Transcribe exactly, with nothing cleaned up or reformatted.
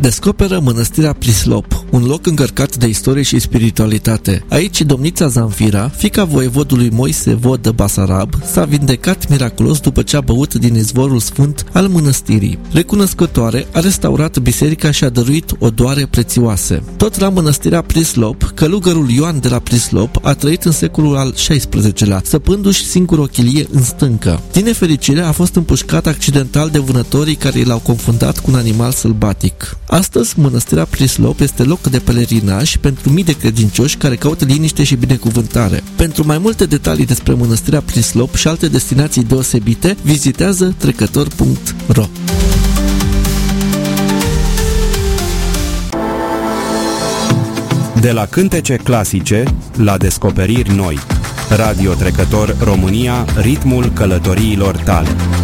Descoperă mănăstirea Prislop, un loc încărcat de istorie și spiritualitate. Aici domnița Zanfira, fiica voievodului Moise Vodă Basarab, s-a vindecat miraculos după ce a băut din izvorul sfânt al mănăstirii. Recunoscătoare, a restaurat biserica și a dăruit odoare prețioase. Tot la mănăstirea Prislop, călugărul Ioan de la Prislop a trăit în secolul al șaisprezecelea, săpându-și singur o chilie în stâncă. Din nefericire, a fost împușcat accidental de vânătorii care l-au confundat cu un animal sălbatic. Astăzi, mănăstirea Prislop este loc de pelerinaj pentru mii de credincioși care caută liniște și binecuvântare. Pentru mai multe detalii despre mănăstirea Prislop și alte destinații deosebite, vizitează trecător punct ro. De la cântece clasice la descoperiri noi. Radio Trecător România, ritmul călătoriilor tale.